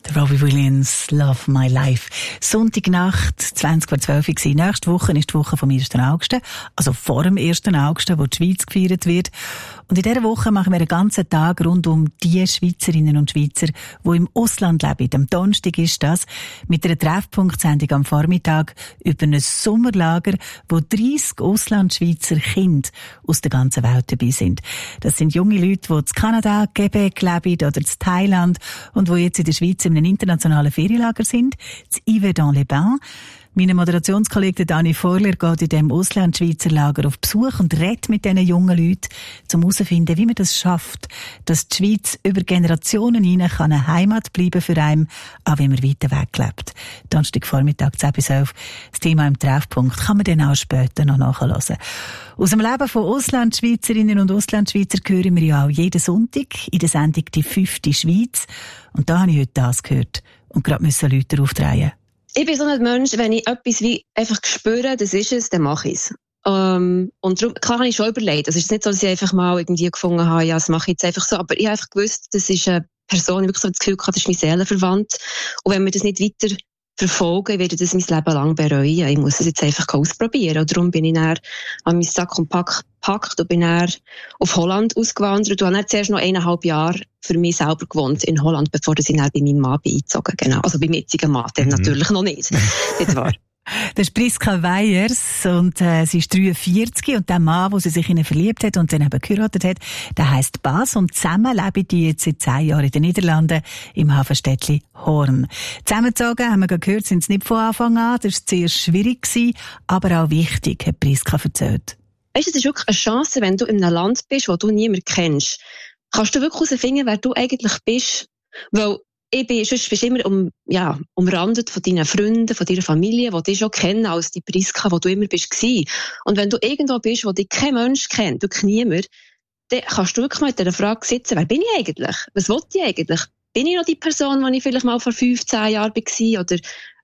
Robbie Williams, Love My Life. Sonntagnacht, 20:12 Uhr. Nächste Woche ist die Woche vom 1. August. Also vor dem 1. August, wo die Schweiz gefeiert wird. Und in dieser Woche machen wir einen ganzen Tag rund um die Schweizerinnen und Schweizer, die im Ausland leben. Am Donnerstag ist das mit einer Treffpunktsendung am Vormittag über ein Sommerlager, wo 30 Auslandschweizer Kinder aus der ganzen Welt dabei sind. Das sind junge Leute, die in Kanada, Quebec leben oder in Thailand und die jetzt in der Schweiz in einem internationalen Ferienlager sind, in Yverdon-les-Bains. Mein Moderationskollege Dani Vorler geht in diesem Auslandschweizer Lager auf Besuch und redet mit diesen jungen Leuten, um herauszufinden, wie man das schafft, dass die Schweiz über Generationen hinein eine Heimat bleiben für einen, auch wenn man weiter weg lebt. Donnerstagvormittag 10-11. Das Thema im Treffpunkt kann man dann auch später noch nachhören. Aus dem Leben von Auslandschweizerinnen und Auslandschweizer hören wir ja auch jeden Sonntag in der Sendung «Die 5. Schweiz». Und da habe ich heute das gehört und gerade müssen Leute aufdrehen. Ich bin so ein Mensch, wenn ich etwas wie einfach spüre, das ist es, dann mache ich es. Und darum, klar habe ich schon überlegt. Es ist nicht so, dass ich einfach mal irgendwie gefunden habe, ja, das mache ich jetzt einfach so. Aber ich habe einfach gewusst, das ist eine Person, ich wirklich so das Gefühl hatte, das ist mein Seelenverwandt. Und wenn wir das nicht weiter verfolgen, werde ich das mein Leben lang bereuen. Ich muss es jetzt einfach ausprobieren. Und darum bin ich dann an meinen Sack und Pack gepackt und bin dann auf Holland ausgewandert. Und habe dann zuerst noch 1,5 Jahre für mich selber gewohnt in Holland, bevor ich dann bei meinem Mann eingezogen bin. Genau. Also beim jetzigen Mann, dann natürlich noch nicht. Das war. Das ist Priska Weyers und sie ist 43 und der Mann, wo sie sich in ihn verliebt hat und dann eben geheiratet hat, der heisst Bas und zusammen leben die jetzt seit 10 Jahren in den Niederlanden im Hafenstädtchen Hoorn. Zusammengezogen, haben wir gehört, sind es nicht von Anfang an, das war sehr schwierig gewesen, aber auch wichtig, hat Priska erzählt. Weißt du, es ist wirklich eine Chance, wenn du in einem Land bist, wo du niemanden kennst, kannst du wirklich herausfinden, wer du eigentlich bist, weil sonst bist du immer umrandet von deinen Freunden, von deiner Familie, die dich schon kennen als die Priska, wo du immer bist gewesen. Und wenn du irgendwo bist, wo dich kein Mensch kennt, wirklich niemand, dann kannst du wirklich mal mit dieser Frage sitzen, wer bin ich eigentlich? Was will ich eigentlich? Bin ich noch die Person, die ich vielleicht mal vor 15 Jahren war? Oder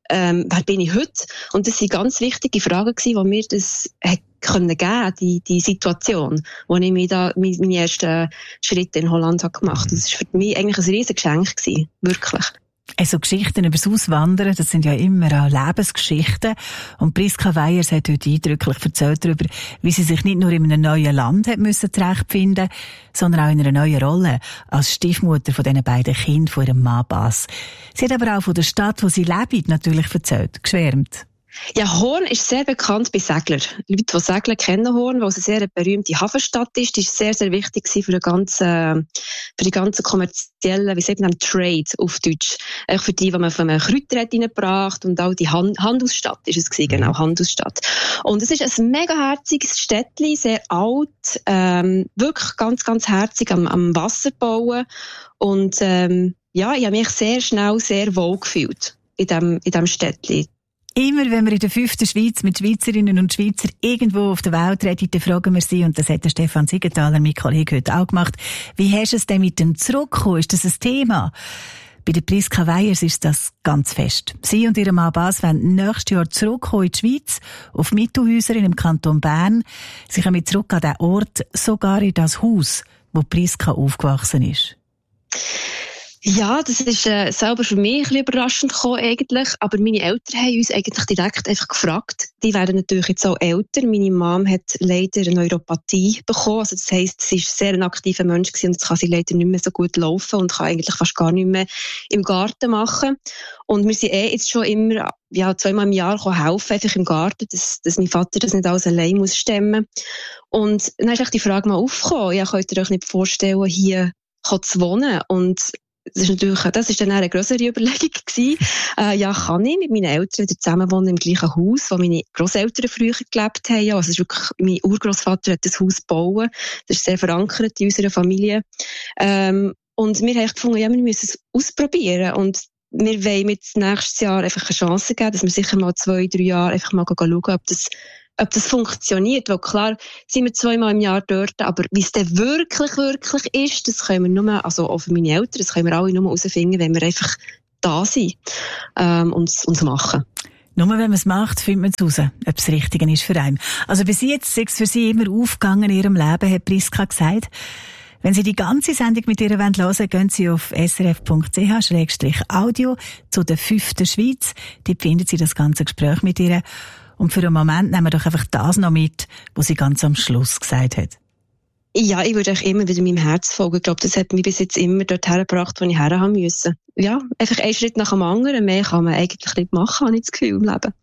wer bin ich heute? Und das sind ganz wichtige Fragen gewesen, die mir das können geben, die Situation, wo ich mir da meine ersten Schritte in Holland habe gemacht. Das war für mich eigentlich ein riesiges Geschenk gewesen. Wirklich. Also Geschichten über das Auswandern, das sind ja immer auch Lebensgeschichten. Und Priska Weyers hat heute eindrücklich erzählt darüber, wie sie sich nicht nur in einem neuen Land hat müssen zurechtfinden, sondern auch in einer neuen Rolle als Stiefmutter von diesen beiden Kindern von ihrem Mann Bas. Sie hat aber auch von der Stadt, wo sie lebt, natürlich erzählt, geschwärmt. Ja, Hoorn ist sehr bekannt bei Seglern. Leute, die segeln, kennen Hoorn, weil es eine sehr berühmte Hafenstadt ist. Die ist sehr, sehr wichtig für die ganze kommerzielle, wie sagt man, Trade auf Deutsch. Auch für die man von einem Kräuter hat reingebracht und auch die Handelsstadt ist es gewesen, genau, Handelsstadt. Und es ist ein mega herziges Städtchen, sehr alt, wirklich ganz, ganz herzig am Wasser bauen. Und, ich habe mich sehr schnell sehr wohl gefühlt in dem Städtchen. Immer wenn wir in der 5. Schweiz mit Schweizerinnen und Schweizern irgendwo auf der Welt reden, dann fragen wir sie, und das hat der Stefan Siegenthaler, mein Kollege, heute auch gemacht, wie hast du es denn mit dem Zurückkommen? Ist das ein Thema? Bei der Priska Weyers ist das ganz fest. Sie und ihr Mann Bas wollen nächstes Jahr zurückkommen in die Schweiz, auf Mittelhäuser im Kanton Bern. Sie kommen zurück an den Ort, sogar in das Haus, wo Priska aufgewachsen ist. Ja, das ist selber für mich ein bisschen überraschend gekommen eigentlich, aber meine Eltern haben uns eigentlich direkt einfach gefragt. Die werden natürlich jetzt auch älter. Meine Mom hat leider eine Neuropathie bekommen, also das heisst, sie ist sehr ein aktiver Mensch gewesen und jetzt kann sie leider nicht mehr so gut laufen und kann eigentlich fast gar nicht mehr im Garten machen. Und wir sind jetzt schon immer 2-mal im Jahr helfen, einfach im Garten, dass mein Vater das nicht alles allein muss stemmen. Und dann ist die Frage mal aufgekommen, ja, könnt ihr euch nicht vorstellen, hier zu wohnen? Und das ist dann eine grössere Überlegung gewesen. Kann ich mit meinen Eltern wieder zusammen wohnen im gleichen Haus, wo meine Grosseltern früher gelebt haben. Ja, also es ist wirklich, mein Urgroßvater hat das Haus gebaut. Das ist sehr verankert in unserer Familie. Und wir haben gefunden, ja, wir müssen es ausprobieren. Und wir wollen mit nächstes Jahr einfach eine Chance geben, dass wir sicher mal 2-3 Jahre einfach mal schauen, ob das funktioniert. Weil klar, sind wir 2-mal im Jahr dort, aber wie es dann wirklich ist, das können wir nur, also auch für meine Eltern, das können wir alle nur herausfinden, wenn wir einfach da sind und es machen. Nur wenn man es macht, findet man es raus, ob es richtig ist für einen. Also bis jetzt ist es für sie immer aufgegangen in ihrem Leben, hat Priska gesagt. Wenn Sie die ganze Sendung mit ihr hören wollen, gehen Sie auf srf.ch/audio zu der 5. Schweiz. Dort finden Sie das ganze Gespräch mit ihr. Und für einen Moment nehmen wir doch einfach das noch mit, was sie ganz am Schluss gesagt hat. Ja, ich würde auch immer wieder meinem Herz folgen. Ich glaube, das hat mich bis jetzt immer dorthin gebracht, wo ich her haben müssen. Ja, einfach einen Schritt nach dem anderen. Mehr kann man eigentlich nicht machen, habe ich das Gefühl im Leben.